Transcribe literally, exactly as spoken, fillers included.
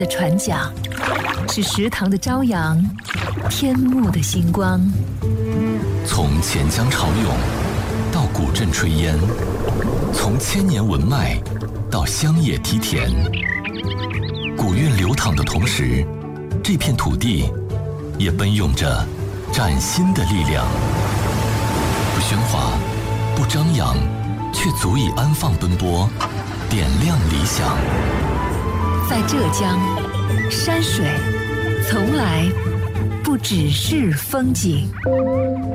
的船桨，是食堂的朝阳，天幕的星光。 从钱江潮涌到古镇炊烟，从千年文脉到乡野梯田，古韵流淌的同时，这片土地也奔涌着崭新的力量。不喧哗，不张扬，却足以安放奔波，点亮理想。 在浙江，山水从来不只是风景。